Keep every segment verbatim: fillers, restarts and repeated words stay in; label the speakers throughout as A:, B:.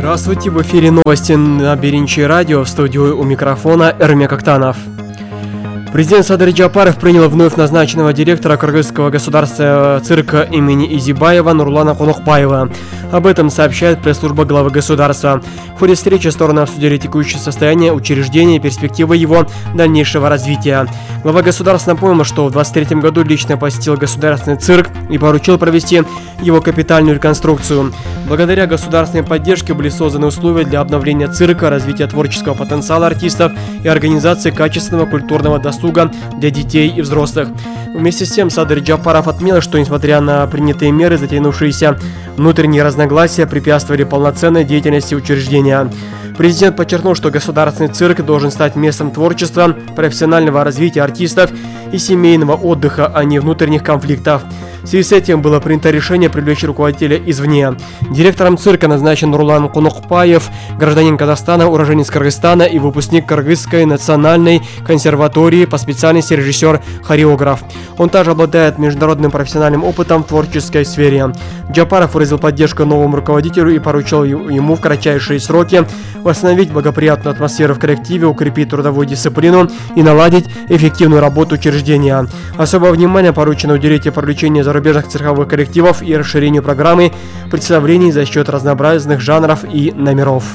A: Здравствуйте, в эфире новости на Беринчи радио, в студию у микрофона Эрмек Актанов. Президент Садыр Джапаров принял вновь назначенного директора Кыргызского государственного цирка имени Изибаева Нурлана Конокбаева. Об этом сообщает пресс-служба главы государства. В ходе встречи стороны обсудили текущее состояние учреждения и перспективы его дальнейшего развития. Глава государства напомнил, что в двадцать третьем году лично посетил государственный цирк и поручил провести его капитальную реконструкцию. Благодаря государственной поддержке были созданы условия для обновления цирка, развития творческого потенциала артистов и организации качественного культурного досуга для детей и взрослых. Вместе с тем Садыр Джапаров отметил, что несмотря на принятые меры, затянувшиеся внутренние разногласия препятствовали полноценной деятельности учреждения. Президент подчеркнул, что государственный цирк должен стать местом творчества, профессионального развития артистов и семейного отдыха, а не внутренних конфликтов. В связи с этим было принято решение привлечь руководителя извне. Директором цирка назначен Нурлан Конокбаев, гражданин Казахстана, уроженец Кыргызстана и выпускник Кыргызской национальной консерватории по специальности режиссер-хореограф. Он также обладает международным профессиональным опытом в творческой сфере. Джапаров выразил поддержку новому руководителю и поручил ему в кратчайшие сроки восстановить благоприятную атмосферу в коллективе, укрепить трудовую дисциплину и наладить эффективную работу учреждения. Особое внимание поручено уделить привлечению зарубежных цирковых коллективов и расширению программы представлений за счет разнообразных жанров и номеров.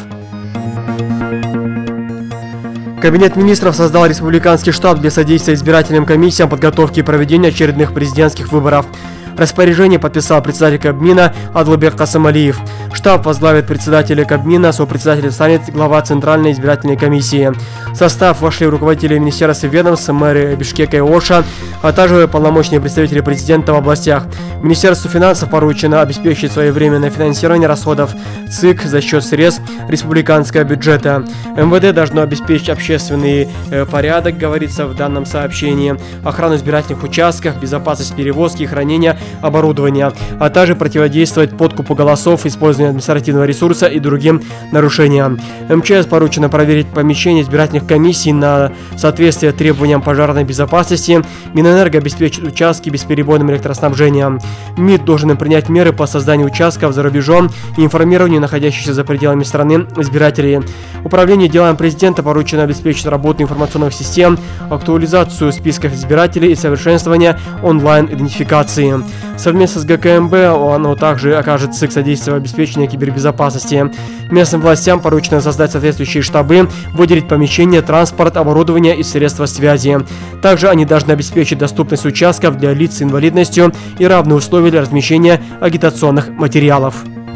A: Кабинет министров создал республиканский штаб для содействия избирательным комиссиям подготовки и проведения очередных президентских выборов. Распоряжение подписал председатель Кабмина Адлыбек Касымалиев. Штаб возглавит председателя Кабмина, сопредседателем станет глава Центральной избирательной комиссии. В состав вошли руководители министерств и ведомств, мэры Бишкека и Оша, а также полномочные представители президента в областях. Министерству финансов поручено обеспечить своевременное финансирование расходов ЦИК за счет средств республиканского бюджета. МВД должно обеспечить общественный э, порядок, говорится в данном сообщении, охрану избирательных участков, безопасность перевозки и хранения оборудования, а также противодействовать подкупу голосов, использованию административного ресурса и другим нарушениям. МЧС поручено проверить помещение избирательных комиссий на соответствие требованиям пожарной безопасности. Минэнерго обеспечит участки бесперебойным электроснабжением. МИД должен принять меры по созданию участков за рубежом и информированию находящихся за пределами страны избирателей. Управлению делами президента поручено обеспечить работу информационных систем, актуализацию списков избирателей и совершенствование онлайн-идентификации. Совместно с ГКМБ оно также окажет ЦИК содействие в обеспечении кибербезопасности. Местным властям поручено создать соответствующие штабы, выделить помещения, транспорт, оборудование и средства связи. Также они должны обеспечить доступность участков для лиц с инвалидностью и равные условия для размещения агитационных материалов.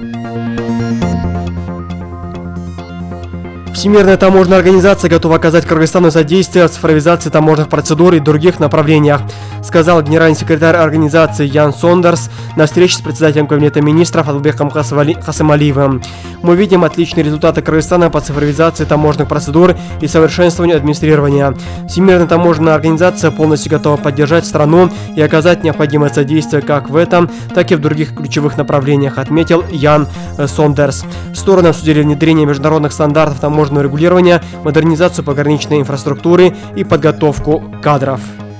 A: Всемирная таможенная организация готова оказать Кыргызстану содействие в цифровизации таможенных процедур и других направлениях, сказал генеральный секретарь организации Ян Сондерс на встрече с председателем Кабинета министров Адлбеком Касымалиевым. Мы видим отличные результаты Кыргызстана по цифровизации таможенных процедур и совершенствованию администрирования. Всемирная таможенная организация полностью готова поддержать страну и оказать необходимое содействие как в этом, так и в других ключевых направлениях, отметил Ян Сондерс. Стороны обсудили внедрение международных стандартов таможенного регулирования, модернизацию пограничной инфраструктуры и подготовку кадров.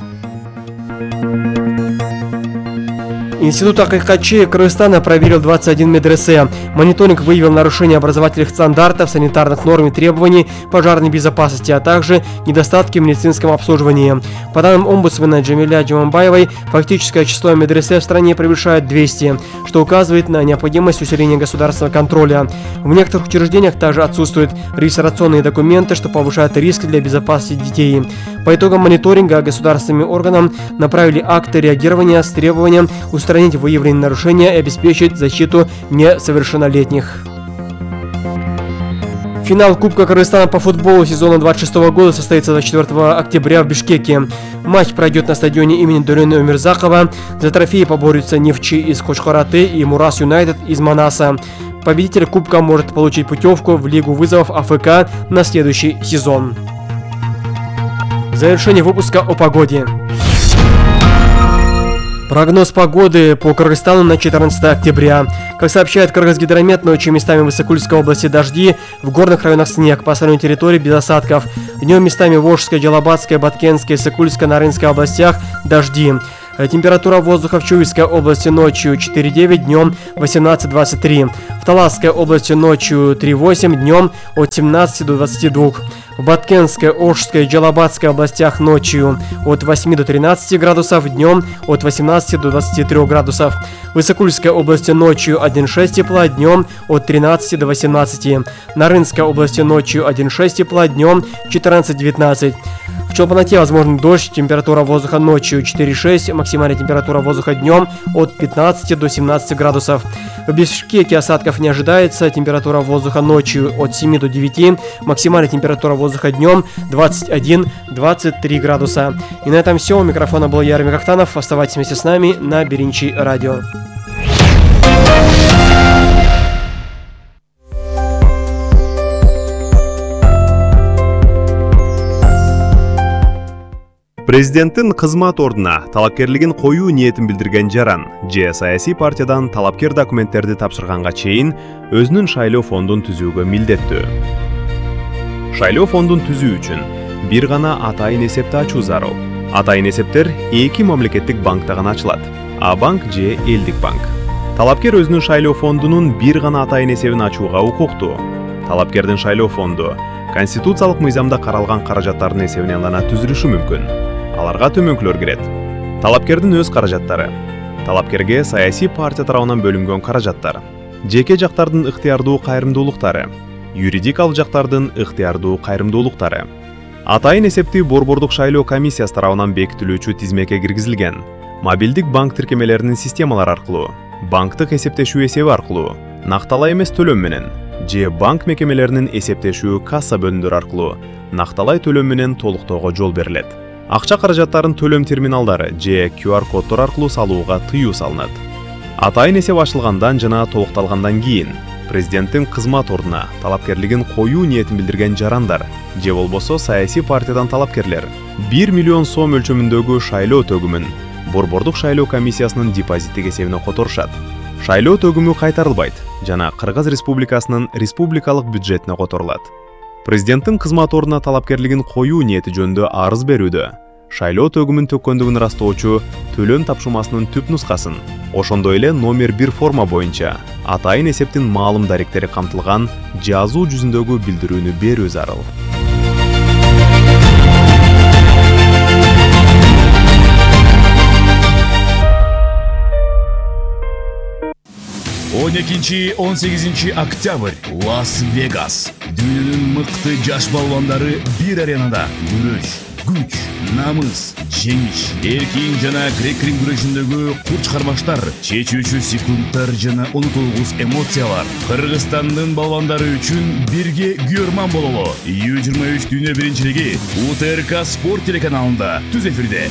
A: Институт Акайкачи Кыргызстана проверил двадцать один медресе. Мониторинг выявил нарушение образовательных стандартов, санитарных норм и требований пожарной безопасности, а также недостатки в медицинском обслуживании. По данным омбудсмена Джамиля Джуманбаевой, фактическое число медресе в стране превышает двести, что указывает на необходимость усиления государственного контроля. В некоторых учреждениях также отсутствуют регистрационные документы, что повышает риск для безопасности детей. По итогам мониторинга государственным органам направили акты реагирования с требованием устранить выявленные нарушения и обеспечить защиту несовершеннолетних. Финал Кубка Кыргызстана по футболу сезона двадцать шестого года состоится двадцать четвёртого октября в Бишкеке. Матч пройдет на стадионе имени Дурена Умирзакова. За трофеи поборются Нефчи из Хочхораты и Мурас Юнайтед из Манаса. Победитель Кубка может получить путевку в Лигу вызовов АФК на следующий сезон. Завершение выпуска о погоде. Прогноз погоды по Кыргызстану на четырнадцатое октября. Как сообщает Кыргызгидромет, ночью местами в Иссыкульской области дожди, в горных районах снег, по остальной территории без осадков. Днем местами в Волжской, Джалабатской, Баткенской, Иссыкульской, Нарынской областях дожди. Температура воздуха в Чуйской области ночью четыре девять, днем восемнадцать двадцать три. В Таласской области ночью три восемь, днем от семнадцати до двадцати двух. В Баткенской, Ошской и Джалабадской областях ночью от восьми до тринадцати градусов, днем от восемнадцати до двадцати трёх градусов. В Исыкульской области ночью один шесть тепла, днем от тринадцати до восемнадцати. На Рынской области ночью один шесть тепла, днем четырнадцать девятнадцать. В Чолпанате возможен дождь, температура воздуха ночью четыре шесть, максимальная температура воздуха днем от пятнадцати до семнадцати градусов. В Бишкеке осадков не ожидается, температура воздуха ночью от семи до девяти, максимальная температура воздуха днем двадцать один — двадцать три градуса. И на этом все. У микрофона был я, Эрмек Актанов. Оставайтесь вместе с нами на Беринчи радио.
B: Президенттин кызмат ордуна талапкерлигин коюу ниетин билдирген жаран же саясий партиядан талапкер документтерди тапшырганга чейин өзүнүн шайлоо фондун түзүүгө милдеттүү. Шайлоо фондун түзүү үчүн бир гана атайын эсепти ачуу зарыл. Атайын эсептер эки мамлекеттик банкта гана ачылат: А банк же Элдик банк. Талапкер өзүнүн шайлоо фондунун бир гана атайын эсебин ачууга укуктуу. Талапкердин шайлоо фонду конституциялык мыйзамда каралган каражаттардын эсебинен гана түзүлүшү мүмкүн. Аларга төмөнкүлөр кирет. Талапкердин өз каражаттары, талапкерге саясий партия тарабынан бөлүнгөн каражаттар, жеке жактардын ыктыярдуу кайрымдуулуктары, юридикалык жактардын ыктыярдуу кайрымдуулуктары. Атайын эсепти Борбордук шайлоо комиссиясы тарабынан бекитилүүчү тизмеке киргизилген. Мобилдик банк тиркемелеринин системалары аркылуу, банктык эсептешүү эсеби аркылуу, накталай эмес төлөм менен же банк мекемелеринин эсептешүү касса бөлүмдөрү аркылуу накталай төлөм менен толуктоого жол берилет. Акча каражаттарын төлөм терминалдары же кью ар коддор аркылуу салууга тыюу салынат. Атайын эсеп ачылгандан жана толукталгандан кийин президенттин кызмат ордуна талапкерлигин коюу ниетин билдирген жарандар же болбосо саясий партиядан талапкерлер бир миллион сом өлчөмүндөгү шайлоо төгүмүн Борбордук шайлоо комиссиясынын депозиттик эсебине которушат. Шайлоо төгүмү кайтарылбайт жана Кыргыз Республикасынын республикалык бюджетине которулат. Президенттин кызмат ордуна талапкерлигин коюу ниети жөнүндө арыз берүүдө шайлоо төгүмүн төккөндүгүн ырастоочу төлөм тапшырмасынын түп нускасын, ошондой эле номер бир форма боюнча атайын эсептин маалым даректери камтылган жазуу жүзүндөгү билдирүүнү берүү зарыл.
C: он экинчи — он сегизинчи октябрь Лас-Вегас. Дүйнөнүн мыкты жаш балбандары бир аренада күрөш, күч, намыс, жеңиш, эркин жана грек-рим күрөшүндөгү курч кармаштар, чечүүчү секундтар жана унутулгус эмоциялар. Кыргызстандын балбандары үчүн бирге күйөрман бололу. ю жыйырма үч дүйнө биринчилиги У Т Р К спорт телеканалында түз эфирде.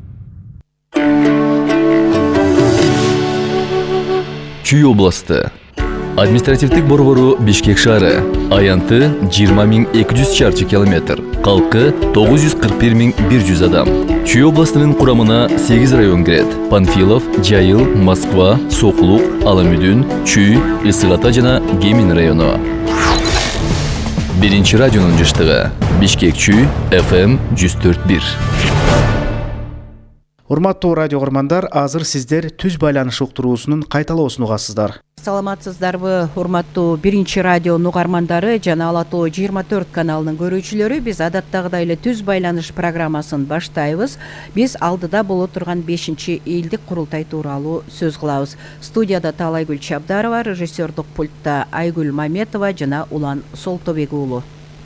D: Чүй областы. Административдик борбору Бишкек шаары. Аянты жыйырма миң эки жүз чарчы километр. Калкы тогуз жүз кырк бир миң бир жүз адам. Чүй областынын курамына сегиз район кирет. Панфилов, Жайыл, Москва, Соклук, Аламүдүн, Чүй, Ысык Ата жана Гемин району. Биринчи радионун жыштыгы. Бишкек Чүй, эф эм жүз төрт бир.
E: Урматтуу радио көрмандар, азыр сиздер түз байланыш уктуруусунун кайталоосун угасыздар.
F: Саламатсыздарбы, урматтуу биринчи радио угармандары жана Ала Тоо жыйырма төрт каналынын көрүүчүлөрү. Биз адаттагыдай эле түз байланыш программасын баштайбыз. Биз алдыда боло турган бешинчи элдик курултай тууралуу сөз кылабыз. Студияда Таалайгүл Чабдарова, режиссердук пультта Айгүл Маметова жана Улан Солтобек уулу.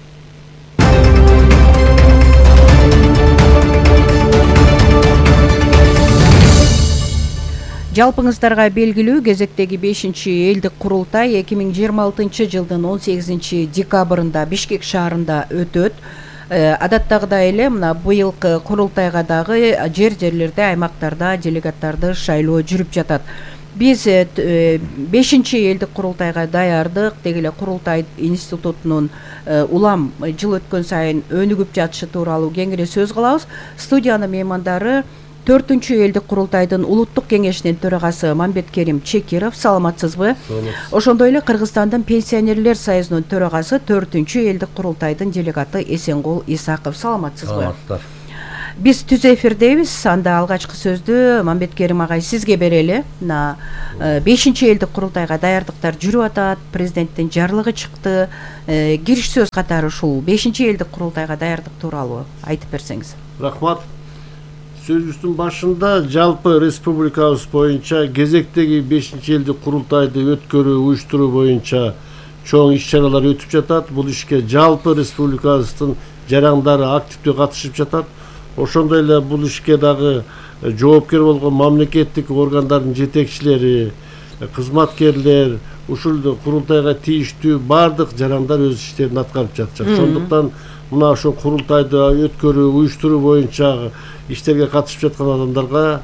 F: Жалпыңыздарга белгилүү, кезектеги бешинчи элдик курултай эки миң жыйырма алтынчы жылдын он сегизинчи декабрында Бишкек шаарында өтөт. Адаттагыдай эле мына быйылкы курултайга дагы жер жерлерде, аймактарда делегаттарды шайлоо жүрүп жатат. Биз бешинчи элдик курултайга даярдык, деги эле курултай институтунун улам жыл өткөн сайын өнүгүп жатышы тууралуу кеңири сөз кылабыз. Студиянын меймандары төртүнчү элдик курултайдын улуттук кеңешинин төрагасы Мамбеткерим Чекиров. Саламатсызбы? Ошондой эле Кыргызстандын пенсионерлер союзунун төрагасы төртүнчү элдик курултайдын делегаты Эсенгул Исаков. Саламатсызбы?
G: Саламатсыздар.
F: Биз түз эфирдебиз. Анда алгачкы сөздү Мамбеткерим агай сизге берели. Мына бешинчи элдик курултайга даярдыктар жүрүп атат. Президенттин жарлыгы чыкты. Кириш сөз катары ушул бешинчи элдик курултайга даярдык тууралуу айтып берсеңиз.
G: Рахмат. Сөзүбүздүн башында жалпы республикабыз боюнча кезектеги бешинчи элдик курултайды өткөрүү, уюштуруу боюнча чоң иш-чаралар өтүп жатат. Бул ишке жалпы республикабыздын жарандары активдүү катышып жатат. Ошондой эле бул ишке дагы жоопкер болгон мамлекеттик органдардын жетекчилери, кызматкерлер, ушул курултайга тийиштүү бардык жарандар өз иштерин аткарып жатышат. Ошондуктан мына ошо курултайды өткөрүү, уюштуруу боюнча иштерге катышып жаткан адамдарга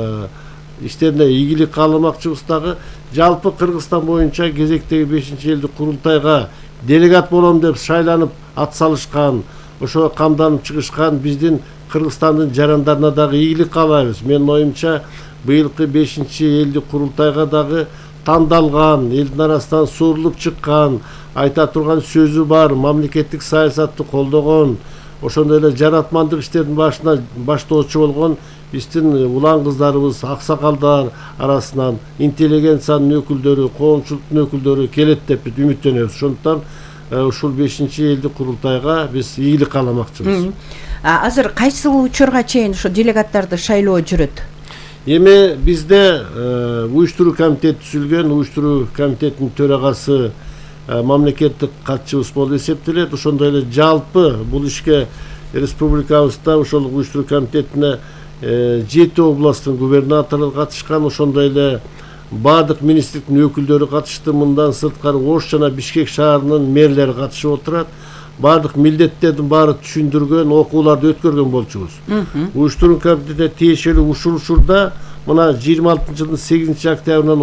G: иштерине ийгилик кааламакчыбыз. Дагы жалпы Кыргызстан боюнча кезектеги бешинчи элдик курултайга делегат болом деп шайланып ат салышкан, ошого камданып чыгышкан биздин Кыргызстандын жарандарына дагы ийгилик каалайбыз. Менин оюмча быйылкы бешинчи элдик курултайга дагы тандалган, элдин арасынан суурулуп чыккан, айта турган сөзү бар, мамлекеттик саясатты колдогон, ошондой эле жаратмандык иштердин башына баштоочу болгон биздин улан кыздарыбыз, аксакалдар арасынан интеллигенциянын өкүлдөрү, коомчулуктун өкүлдөрү келет деп үмүттөнөбүз. Ошондуктан ушул бешинчи элдик курултайга биз ийгилик кааламакчыбыз.
F: Азыр кайсы учурга чейин ошо делегаттарды шайлоо жүрөт?
G: Эми бизде уюштуруу комитети түзүлгөн, уюштуруу комитетинин төрагасы мамлекеттик катчыбыз болуп эсептелет. Ошондой эле жалпы бул ишке республикабызда ошол уюштуруу комитетине жети областтын губернаторлору катышкан, ошондой эле баардык министрликтин өкүлдөрү катышты. Мындан сырткары Ош жана Бишкек шаарынын мэрлери катышып отурат. Баардык милдеттердин баары түшүндүргөн, окууларды өткөргөн болчубуз. Уюштуруу комитетине тиешелүү ушул учурда мына жыйырма алтынчы жылдын сегизинчи октябрынан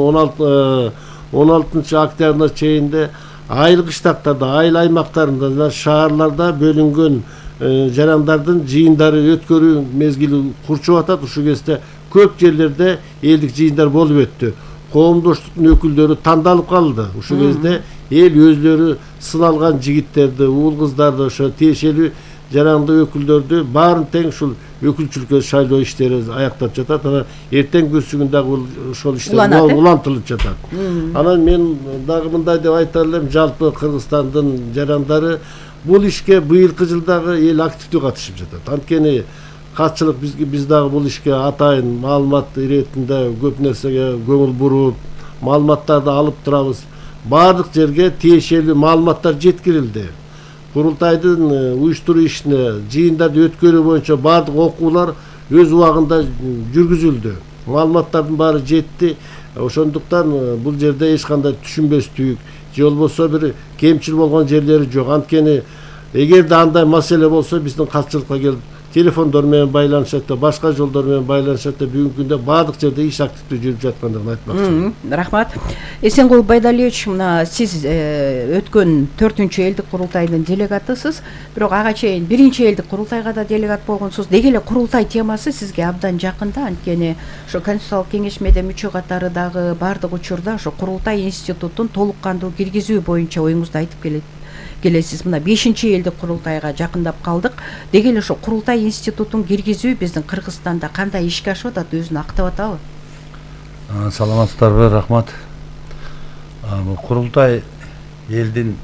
G: он алтынчы октябрына чейинде айыл кыштактарда, айыл аймактарында жана шаарларда бөлүнгөн жарандардын жыйындары өткөрүү мезгили курчуп атат. Ушул кезде көп жерлерде элдик жыйындар болуп өттү. Коомдоштуктун өкүлдөрү тандалып калды. Ушул кезде эл өзлөрү сыналган жигиттерди, уул кыздарды, ошо тиешелүү жаранды өкүлдөрдү баарын тең ушул өкүлчүлүккө шайлоо иштери аяктап жатат. Анан эртеңкүсү күн дагы ошол иштер улантылып жатат. Анан мен дагы мындай деп айта элем, жалпы Кыргызстандын жарандары бул ишке быйылкы жылдагы эл активдүү катышып жатат. Анткени катчылык бизге биз дагы бул ишке атайын маалымат иретинде көп нерсеге көңүл буруп, маалыматтарды алып турабыз. Бардык жерге тиешелүү маалыматтар жеткирилди. Курултайдын уюштуруу ишине, жыйындарды өткөрүү боюнча бардык окуулар өз убагында жүргүзүлдү. Маалыматтардын баары жетти. Ошондуктан бул жерде эч кандай түшүнбөстүк же болбосо бир кемчил болгон жерлери жок. Анткени эгерде андай маселе болсо биздин катчылыкка келип телефондор менен байланышат да, башка жолдор менен байланышат да, бүгүнкү күндө баардык жерде иш активдүү жүрүп жаткандыгын айтмакчымын.
F: Рахмат. Эсенгул Байдалиевич, мына сиз өткөн төртүнчү элдик курултайдын делегатысыз, бирок ага чейин биринчи элдик курултайга да делегат болгонсуз. Деги эле курултай темасы сизге абдан жакында, анткени ошо Конституциялык кеңешмеде мүчө катары дагы баардык учурда ошо курултай институтун толук кандуу киргизүү боюнча оюңузду айтып келет. Келесиз. Мына бешинчи элдик курултайга жакындап калдык. Деги эле ошо курултай институтун киргизүү биздин Кыргызстанда кандай ишке ашып атат, өзүн актап атабы?
H: Саламатсыздарбы, рахмат. Бул курултай элдин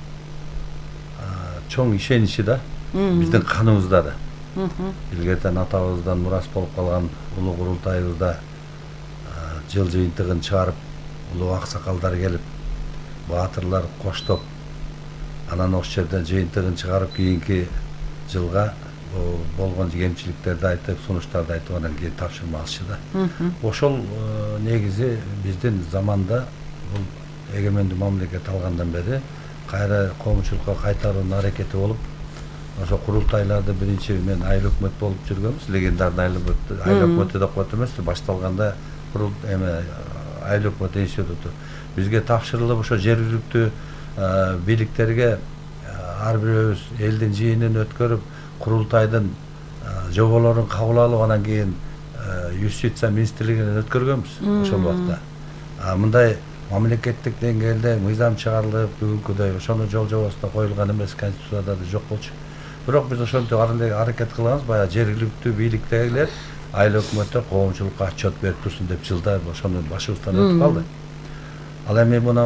H: чоң ишеничи да, биздин каныбызда да. Илгертен атабыздан мурас болуп калган улуу курултайыбызда жыл жыйынтыгын чыгарып, улуу аксакалдар келип, баатырлар коштоп, анан ошол жерден жыйынтыгын чыгарып, кийинки жылга болгон кемчиликтерди айтып, сунуштарды айтып, анан кийин тапшырма алышчы да. Ошол негизи биздин заманда бул эгемендүү мамлекет алгандан бери кайра коомчулукка кайтаруунун аракети болуп, ошо курултайларды биринчи мен айыл өкмөт болуп жүргөнбүз. Легендарный айыл өкмөт, айыл өкмөтү деп коет эмес, башталганда курул эме айыл өкмөт институту бизге тапшырылып, ошо жергиликтүү бийликтерге ар бирөөбүз элдин жыйынын өткөрүп, курултайдын жоболорун кабыл алып, анан кийин юстиция министрлигинен өткөргөнбүз ошол убакта. Мындай мамлекеттик деңгээлде мыйзам чыгарылып, бүгүнкүдөй ошонун жол жобосуна коюлган эмес, конституцияда да жок болчу. бирок биз ошентип аракет кылабыз. Баягы жергиликтүү бийликтегилер айыл өкмөттөр коомчулукка отчет берип турсун деп жылдар ошону башыбыздан өтүп калды. Ал эми мына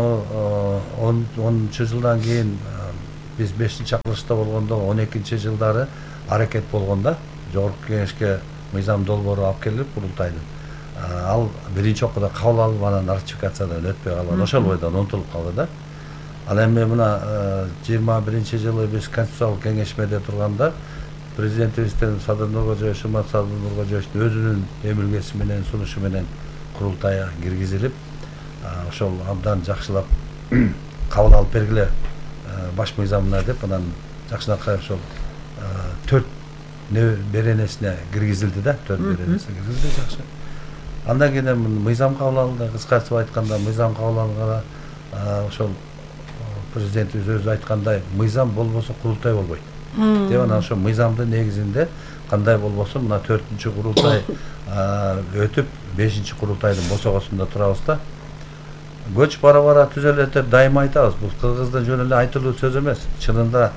H: онунчу жылдан кийин биз бешинчи чакырылышта болгондо он экинчи жылдары аракет болгондо жогорку кеңешке мыйзам долбоору алып келип курултайдын. Ал биринчи окууда кабыл алынып анан ратификациядан өтпөй калган. Ошол бойдон унутулуп калды да. Ал эми мына жыйырма биринчи жылы биз конституциялык кеңешмеде турганда президентибизден Садыр Нуркожоевич, Жомарт Садыр Нуркожоевичтин өзүнүн эмилгеси менен, сунушу менен курултайга киргизилип, ошол абдан жакшылап кабыл алып бергиле баш мыйзамына деп анан жакшынакай ошол төрт беренесине киргизилди да, төрт беренесине киргизилди жакшы. Андан кийин мыйзам кабыл алынды, кыскартып айтканда мыйзам кабыл алынганда ошол президентибиз өзү айткандай мыйзам болбосо курултай болбойт. Деп анан ошо мыйзамдын негизинде кандай болбосун мына төртүнчү курултай өтүп бешинчи курултайдын босогосунда турабыз да. Көч бара бара түзөлөт деп дайыма айтабыз. Бул кыргыздын жөн эле айтылуу сөз эмес. Чынында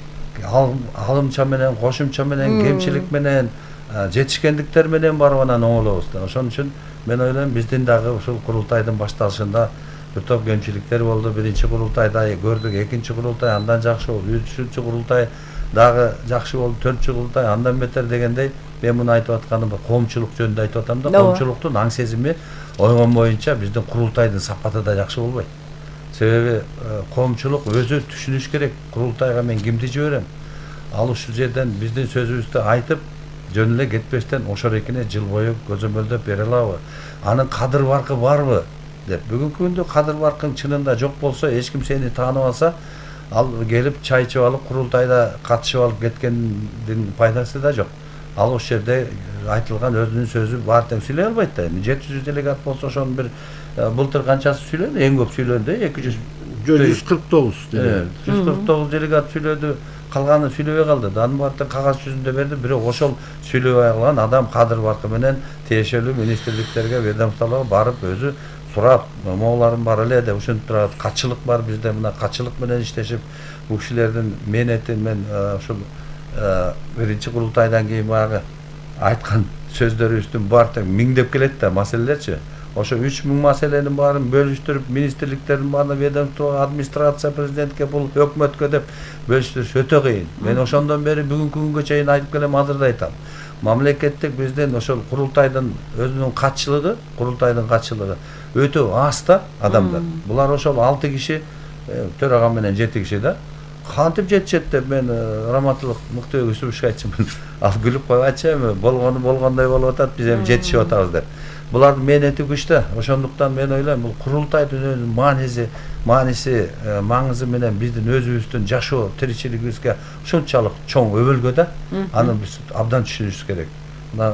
H: алымча менен, кошумча менен, кемчилик менен, жетишкендиктер менен барып анан оңолобуз да. Ошон үчүн мен ойлойм биздин дагы ушул курултайдын башталышында бир топ кемчиликтер болду. Биринчи курултайда көрдүк, экинчи курултай андан жакшы болду, үчүнчү курултай дагы жакшы болду, төртүнчү курултай андан бетер дегендей мен муну айтып атканым коомчулук жөнүндө айтып атам да. Коомчулуктун аң сезими ойгон боюнча биздин курултайдын сапаты да жакшы болбойт. Себеби коомчулук өзү түшүнүш керек. Курултайга мен кимди жиберем? Ал ушул жерден биздин сөзүбүздү айтып, жөн эле кетпестен ошол экине жыл бою көзөмөлдөп бере алабы? Анын кадыр баркы барбы деп. Бүгүнкү күндө кадыр баркың чынында жок болсо, эч ким сени таанып алса, ал келип чай ичип алып, курултайда катышып алып кеткендин пайдасы да жок. Ал ошол жерде айтылган өзүнүн сөзү бар тең сүйлөй албайт да. жети жүз делегат болсо, ошонун бир былтыр канчасы сүйлөдү? Эң көп сүйлөдү, эки жүз
G: жүз кырк тогуз.
H: жүз кырк тогуз делегат сүйлөдү. Калганы сүйлөбөй калды. Анын баардыгы кагаз жүзүндө берди, бирок ошол сүйлөбөй калган адам кадыр баркы менен тиешелүү министрликтерге, ведомстволорго барып өзү сурап, моңоларым бар эле деп ушинтип турат. Катчылык бар бизде, мына катчылык менен иштешип, бул кишилердин мээнетин мен ушул биринчи курултайдан кийин баягы айткан сөздөрүбүздүн баары тең миңдеп келет да маселелерчи. Ошо үч миң маселенин баарын бөлүштүрүп, министрликтердин баарын ведомство, администрация, президентке, бул өкмөткө деп бөлүштүрүш өтө кыйын. Мен ошондон бери бүгүнкү күнгө чейин айтып келем, азыр да айтам. Мамлекеттик биздин ошол курултайдын өзүнүн катчылыгы, курултайдын катчылыгы өтө аз да адамдар. Булар ошол алты киши, төрага менен жети киши да. Кантип жетишет деп мен Раматылык Мыктыбек Үсүбүшкө айтчымын. Ал күлүп коюп айтчы эми болгону болгондой болуп атат, биз эми жетишип атабыз деп. Булардын мээнети күчтүү. Ошондуктан мен ойлойм, бул курултайдын өзүнүн мааниси, мааниси, маңызы менен биздин өзүбүздүн жашоо, тиричилигибизге ушунчалык чоң өбөлгө да. Аны биз абдан түшүнүшүбүз керек. Мына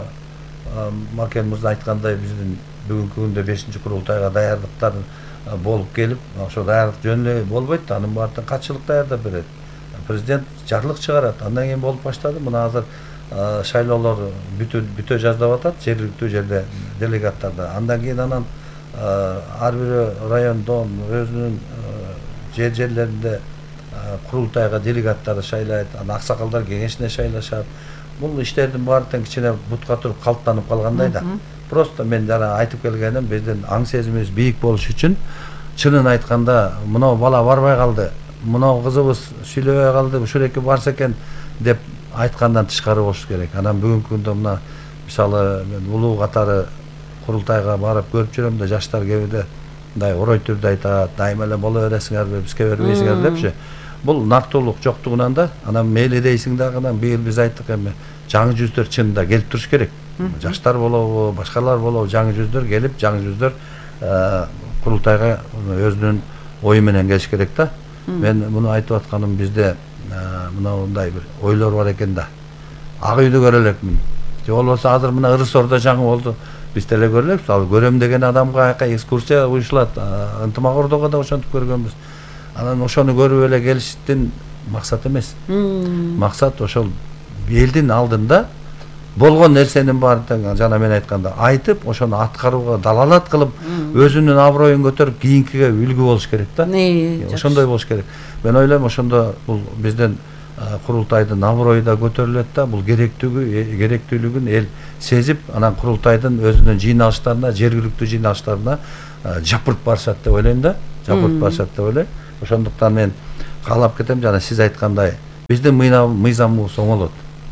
H: Макен мырза айткандай биздин бүгүнкү күндө бешинчи курултайга даярдыктар болуп келип, ошо даярдык жөн эле болбойт да, анын баардыгын катчылык даярдап берет. Президент жарлык чыгарат, андан кийин болуп баштады. Мына азыр шайлоолор бүтө бүтө жаздап атат, жергиликтүү жерде делегаттарда. Андан кийин анан ар бир райондон өзүнүн жер жерлеринде курултайга делегаттарды шайлайт, анан аксакалдар кеңешине шайлашат. Бул иштердин баары тең кичине бутка туруп калыптанып калгандай да. Просто мен жана айтып келгеним, биздин аң сезимибиз бийик болуш үчүн чынын айтканда мына бала барбай калды, мына кызыбыз сүйлөбөй калды, ушул эки барса экен деп айткандан тышкары болуш керек. Анан бүгүнкү күндө мына мисалы мен улуу катары курултайга барып көрүп жүрөм да, жаштар кээде мындай орой түрдө айтат, дайыма эле боло бересиңерби, бизге бербейсиңер депчи. Бул нактуулук жоктугунан да, анан мейли дейсиң дагы, анан быйыл биз айттык эми жаңы жүздөр чынында келип туруш керек. Жаштар болобу, башкалар болобу, жаңы жүздөр келип, жаңы жүздөр курултайга өзүнүн ою менен келиш керек да. Мен муну айтып атканым, бизде мына мындай бир ойлор бар экен да. Ак үйдү көрө элекмин. Же болбосо азыр мына Ырысордо жаңы болду. Биз деле көрө элекпиз. Ал көрөм деген адамга ака экскурсия уюшулат. Ынтымак Ордого да ошентип көргөнбүз. Анан ошону көрүп эле келиштин максат эмес. Максат ошол элдин алдында болгон нерсенин баарын жана мен айтканда айтып, ошону аткарууга далалат кылып, өзүнүн аброюн көтөрүп, кийинкиге үлгү болуш керек да. Ошондой болуш керек. Мен ойлойм, ошондо бул биздин курултайдын аброю да көтөрүлөт да, бул керектүүгү керектүүлүгүн эл сезип, анан курултайдын өзүнүн жыйналыштарына, жергиликтүү жыйналыштарына жапырт барышат деп ойлойм да, жапырт барышат деп ойлойм. Ошондуктан мен каалап кетем, жана сиз айткандай, биздин мыйзамыбыз оңолот,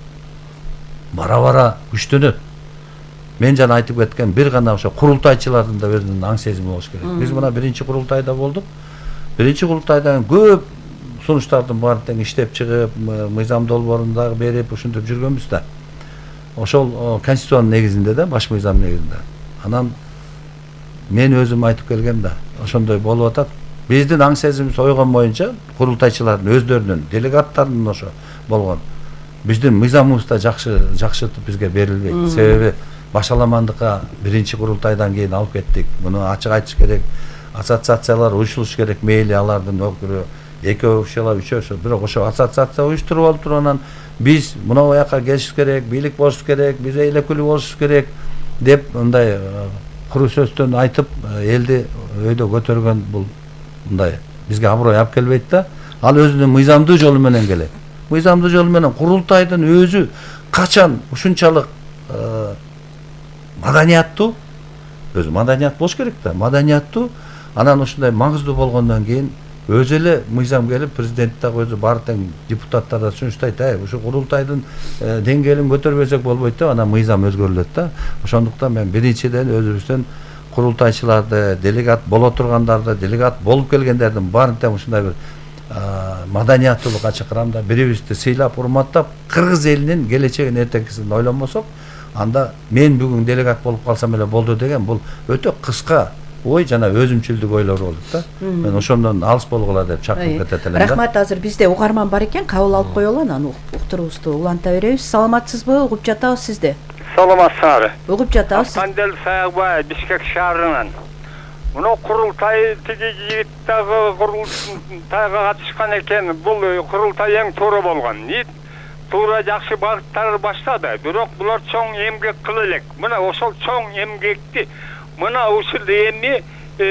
H: бара-бара күчтөнөт. Мен жана айтып кеткен бир гана ошо курултайчылардын да өзүнүн аң сезими болуш керек. Биз мына биринчи курултайда болдук. Биринчи курултайдан көп сунуштардын баарын тең иштеп чыгып, мыйзам долбоорун дагы берип, ушинтип жүргөнбүз да. Ошол конституциянын негизинде да, баш мыйзам негизинде. Анан мен өзүм айтып келгем да, ошондой болуп атат. Биздин аң сезимибиз ойгон боюнча курултайчылардын өздөрүнүн делегаттарынын ошо болгон. Биздин мыйзамыбызда жакшы жакшыртып бизге берилбейт. Себеби башаламандыкка биринчи курултайдан кийин алып кеттик. Муну ачык айтыш керек. Ассоциациялар уюштуруш керек, мейли алардын өкүрү экөө ушала үчөөсү, бирок ошо ассоциация уюштуруп алып туруп анан биз мына буяка келишибиз керек, бийлик болуш керек, биз элеккүлүү болушубуз керек деп мындай куру сөздөн айтып элди өйдө көтөргөн бул мындай бизге аброй алып келбейт да. Ал өзүнүн мыйзамдуу жолу менен келет. Мыйзамдуу жолу менен курултайдын өзү качан ушунчалык маданияттуу, өзү маданият болуш керек да, маданияттуу, анан ушундай маңыздуу болгондон кийин өзү эле мыйзам келип, президент дагы өзү баары тең депутаттар да сунуштайт, ай, ушу курултайдын деңгээлин көтөрбөсөк болбойт деп, анан мыйзам өзгөрүлөт да. Ошондуктан мен биринчиден өзүбүздөн курултайчыларды, делегат боло тургандарды, делегат болуп келгендердин баарын тең ушундай бир маданияттуулукка чакырам да, бири-бирибизди сыйлап, урматтап, кыргыз элинин келечегин эртеңкисин ойлонбосок, анда мен бүгүн делегат болуп калсам эле болду деген бул өтө кыска ой жана өзүмчүлдүк ойлор болот да. Мен ошондон алыс болгула деп чакырып кетет элем да.
F: Рахмат, азыр бизде угарман бар экен, кабыл алып коелу, анан уктуруубузду уланта беребиз. Саламатсызбы? Угуп жатабыз сизди.
I: Саламатсыңар.
F: Угуп жатабыз.
I: Кандел Саякбаев, Бишкек шаарынан. Мына курултай тиги жигит дагы курултайга катышкан экен. Бул курултай эң туура болгон. Ит туура жакшы багыттар баштады. Бирок булар чоң эмгек кыла элек. Мына ошол чоң эмгекти мына ушул эми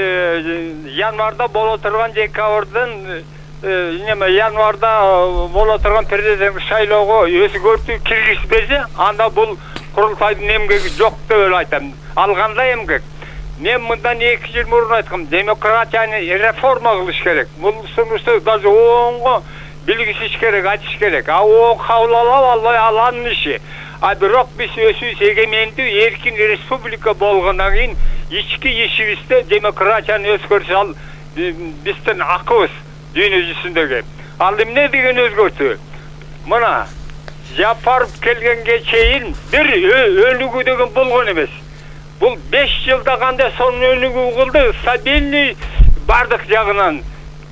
I: январда боло турган декабрдын неме январда боло турган президенттик шайлоого өзгөртүү киргизбесе, анда бул курултайдын эмгеги жок деп эле айтам. Алганда эмгек. Мен мындан эки жыл мурун айткам, демократияны реформа кылыш керек. Бул сунушту даже оңго билгизиш керек, айтыш керек. А оң кабыл алып албай аланын иши. А бирок биз өзүбүз эгемендүү эркин республика болгондон кийин ички ишибизде демократияны өзгөртүш ал биздин акыбыз дүйнө жүзүндөгү. Ал эмне деген өзгөртүү? Мына Жапаров келгенге чейин бир өлүгү деген болгон эмес. Бул беш жылда кандай сонун өлүгү кылды, стабильный бардык жагынан.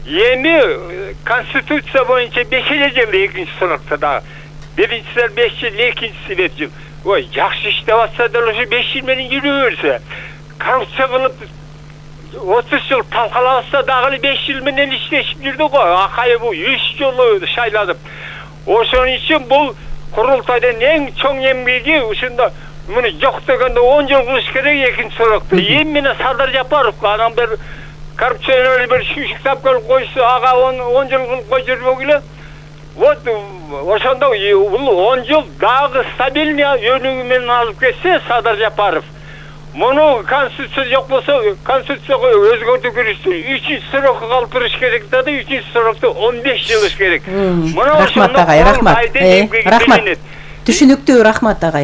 I: Эми конституция боюнча беш жыл экинчи срокто да. Биринчisi beş yıl, ikincisi beş yıl. Oy, yaxşı işte atsa da ошо beş yıl менен жүрө берсе. Коррупция кылып отуз yıl талкаласа дагы beş yıl менен иштешип жүрдү го. Акайы бу үч жолу шайланып. Ошон үчүн бул курултайдын эң чоң эмгеги ушунда муну жок дегенде он жыл кылыш керек экинчи срокто. Эми менен Садыр Жапаров анан бир коррупционер бир шүшүк тапкыр койсо, ага он жыл кылып кой жүрбөгүлө. Вот ошондо бул он жыл дагы стабильный өлүгү менен алып кетсе Садыр Жапаров. Муну конституция жок болсо, конституцияга өзгөртүү киргизсе, үчүнчү срокко калып туруш керек да, үчүнчү срокто он беш жыл иш керек.
F: Муну рахмат агай, рахмат. Рахмат. Түшүнүктүү, рахмат агай.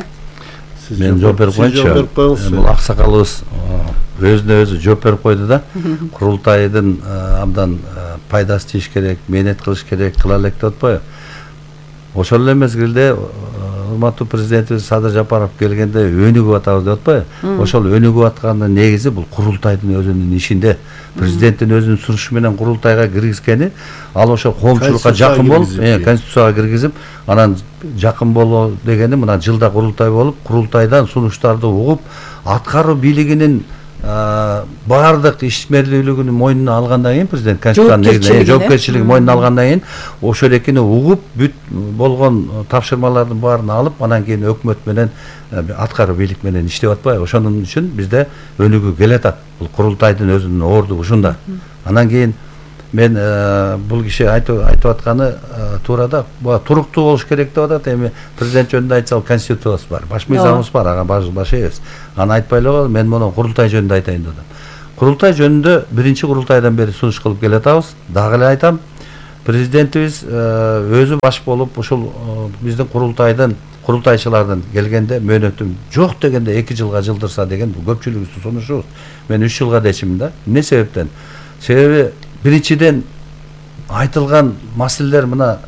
H: Мен жооп берип коеюнчу. Бул аксакалыбыз өзүнө өзү жооп берип койду да. Курултайдын абдан пайдасы тийиш керек, мээнет кылыш керек, кыла элек деп атпайбы? Ошол эле мезгилде урматтуу президентибиз Садыр Жапаров келгенде өнүгүп атабыз деп атпайбы? Ошол өнүгүп аткандын негизи бул курултайдын өзүнүн ишинде. Президенттин өзүнүн сунушу менен курултайга киргизгени, ал ошо коомчулукка жакын болуп, конституцияга киргизип, анан жакын болуу дегени мына жылда курултай болуп, курултайдан сунуштарды угуп, аткаруу бийлигинин баардык ишмерлүүлүгүн мойнуна алгандан кийин президент конституциянын негизинде жоопкерчилигин мойнуна алгандан кийин ошол экини угуп, бүт болгон тапшырмалардын баарын алып, анан кийин өкмөт менен аткаруу бийлик менен иштеп атпайбы? Ошонун үчүн бизде өнүгүү келатат. Бул курултайдын өзүнүн орду ушунда. Анан кийин мен бул киши айтып айтып атканы туура да. Туруктуу болуш керек деп атат. Эми президент жөнүндө айтсак конституциябыз бар, баш мыйзамыбыз бар, ага баш эбиз. Аны айтпай эле коелу, мен муну курултай жөнүндө айтайын деп атам. Курултай жөнүндө биринчи курултайдан бери сунуш кылып келатабыз. Дагы эле айтам, президентибиз өзү баш болуп ушул биздин курултайдын курултайчылардан келгенде мөөнөтүм жок дегенде эки жылга жылдырса деген бул көпчүлүгүбүздүн сунушубуз. Мен үч жылга дечимин да. Эмне себептен? Себеби биринчиден айтылган маселелер мына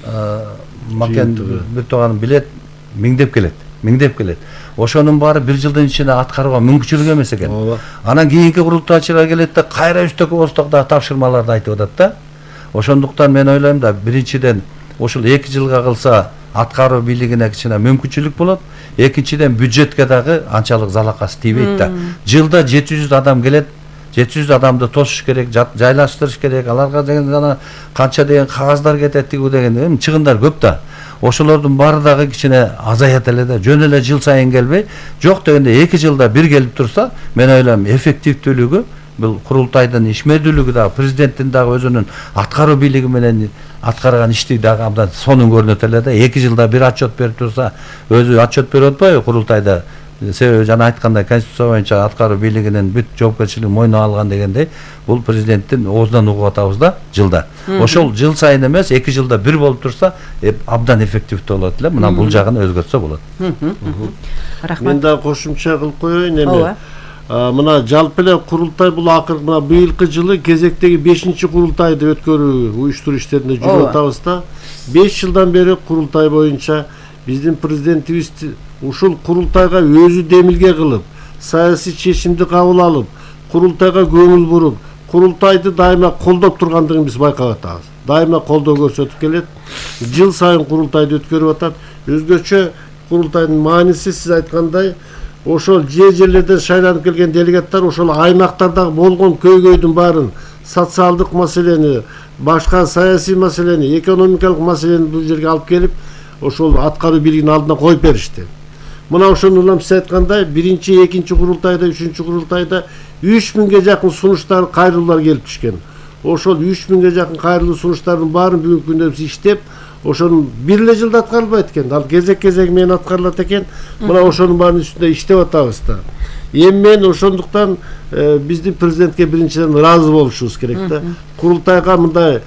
H: Макен Бектоганов билет, миңдеп келет, миңдеп келет. Ошонун баары бир жылдын ичинде аткарууга мүмкүнчүлүк эмес экен. Анан кийинки курултайчылар келет да кайра үстөккө остокто тапшырмаларды айтып атат да. Ошондуктан мен ойлойм да, биринчиден ушул эки жылга кылса аткаруу бийлигине кичине мүмкүнчүлүк болот. Экинчиден бюджетке дагы анчалык залакасы тийбейт да. Жылда жети жүз адам келет. жети жүз адамды тосуш керек, жайлаштырыш керек, аларга деген жана канча деген кагаздар кетет тигүү деген чыгындар көп да. Ошолордун баары дагы кичине азаят эле да. Жөн эле жыл сайын келбей, жок дегенде эки жылда бир келип турса, мен ойлойм эффективдүүлүгү, бул курултайдын ишмердүүлүгү дагы, президенттин дагы өзүнүн аткаруу бийлиги менен аткарган ишти дагы абдан сонун көрүнөт эле да. эки жылда бир отчет берип турса, өзү отчет берип атпайбы курултайда? Себеби жана айткандай конституция боюнча аткаруу бийлигинин бүт жоопкерчилигин мойнуна алган дегендей, бул президенттин оозунан угуп атабыз да жылда. Ошол жыл сайын эмес, эки жылда бир болуп турса, абдан эффективдүү болот эле. Мына бул жагын өзгөртсө болот.
G: Рахмат. Мен да кошумча кылып коеюн эми. Мына жалпы эле курултай бул акыркы мына быйылкы жылы кезектеги бешинчи курултайды өткөрүү уюштуруу иштеринде жүрүп атабыз да. беш жылдан бери курултай боюнча биздин президентибиз ушул курултайга өзү демилге кылып, саясий чечимди кабыл алып, курултайга көңүл буруп, курултайды дайыма колдоп тургандыгын биз байкап атабыз. Дайыма колдоо көрсөтүп келет. Жыл сайын курултайды өткөрүп атат. Өзгөчө курултайдын мааниси сиз айткандай, ошол жер жерлерден шайланып келген делегаттар ошол аймактардагы болгон көйгөйдүн баарын, социалдык маселени, башка саясий маселени, экономикалык маселени бул жерге алып келип, ошол аткаруу бийлигинин алдына коюп беришти. Мына ошону улам сиз айткандай, биринчи, экинчи курултайда, үчүнчү курултайда үч миңге жакын сунуштар, кайрылуулар келип түшкөн. Ошол үч миңге жакын кайрылуу сунуштардын баарын бүгүнкү күндө биз иштеп, ошонун бир эле жылда аткарылбайт экен. Ал кезек-кезек менен аткарылат экен. Мына ошонун баарын үстүндө иштеп атабыз да. Эми мен ошондуктан биздин президентке биринчиден ыраазы болушубуз керек да. Курултайга мындай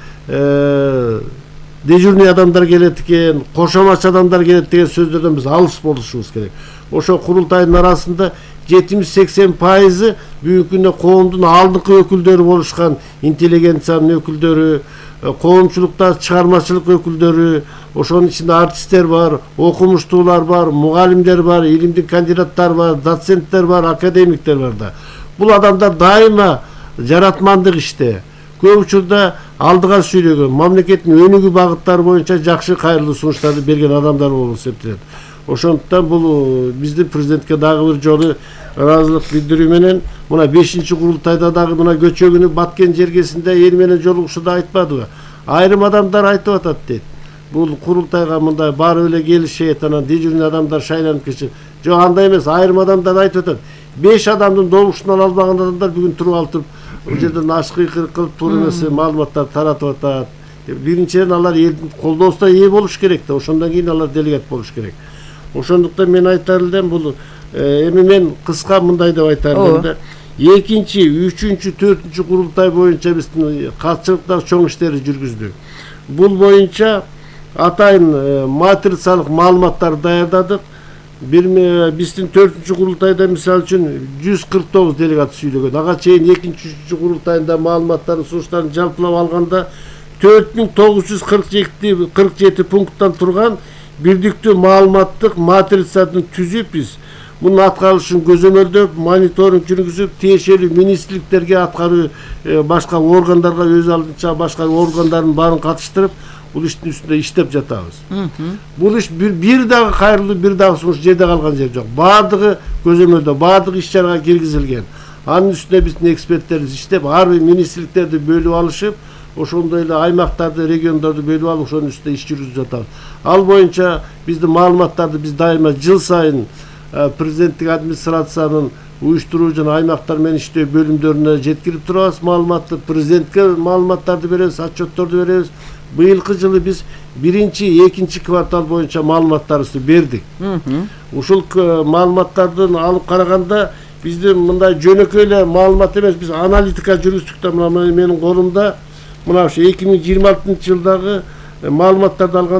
G: дежурный адамдар келет экен, кошомач адамдар келет деген сөздөрдөн биз алыс болушубуз керек. Ошо курултайдын арасында жетимиш сексен пайызы бүгүнкү күндө коомдун алдыңкы өкүлдөрү болушкан, интеллигенциянын өкүлдөрү, коомчулукта чыгармачылык өкүлдөрү, ошонун ичинде артисттер бар, окумуштуулар бар, мугалимдер бар, илимдин кандидаттары бар, доценттер бар, академиктер бар да. Бул адамдар дайыма жаратмандык иште, көп учурда алдыга сүйлөгөн, мамлекеттин өнүгүү багыттары боюнча жакшы кайрылуу сунуштарды берген адамдар болуп эсептелет. Ошондуктан бул биздин президентке дагы бир жолу ыраазылык билдирүү менен мына бешинчи курултайда дагы мына көчөгүнү Баткен жергесинде эл менен жолугушууда айтпадыбы? Айрым адамдар айтып атат дейт. Бул курултайга мындай барып эле келишет, анан дежурный адамдар шайланып кетишет. Жок, андай эмес. Айрым адамдар айтып атат. беш адамдын добушун ала албаган адамдар бүгүн туруп алып туруп, бул жерден ашкы кырк кылып туура эмес маалыматтар таратып атат. Биринчиден алар элдин колдоосуна ээ болуш керек да, ошондон кийин алар делегат болуш керек. Ошондуктан мен айтар элем, бул эми мен кыска мындай деп айтар элем да. Экинчи, үчүнчү, төртүнчү курултай боюнча биздин катчылыктар чоң иштери жүргүздү. Бул боюнча атайын матрицалык маалыматтарды даярдадык. Биздин төртүнчү курултайда мисалы үчүн жүз кырк тогуз делегат сүйлөгөн. Ага чейин экинчи, үчүнчү курултайында маалыматтарын, сунуштарын жалпылап алганда төрт миң тогуз жүз кырк жети пункттан турган бирдиктүү маалыматтык матрицаны түзүп биз мунун аткарылышын көзөмөлдөп, мониторинг жүргүзүп, тиешелүү министрликтерге, аткаруу башка органдарга, өз алдынча башка органдардын баарын катыштырып, бул иштин үстүндө иштеп жатабыз. Бул иш бир, бир дагы кайрылуу, бир дагы сунуш жерде калган жер жок. Баардыгы көзөмөлдө, баардыгы иш-чарага киргизилген. Анын үстүнө биздин эксперттерибиз иштеп, ар бир министрликтерди бөлүп алышып, ошондой эле аймактарды, региондорду бөлүп алып, ошонун үстүндө иш жүргүзүп жатабыз. Ал боюнча биздин маалыматтарды биз дайыма жыл сайын президенттик администрациянын уюштуруу жана аймактар менен иштөө бөлүмдөрүнө жеткирип турабыз маалыматты, президентке маалыматтарды беребиз, отчетторду беребиз. Быйылкы жылы биз биринчи, экинчи квартал боюнча маалыматтарыбызды бердик. Ушул маалыматтардын алып караганда биздин мындай жөнөкөй эле маалымат эмес, биз аналитика жүргүздүк да, мына менин колумда мына ушу эки миң жыйырма алтынчы жылдагы маалыматтарды алган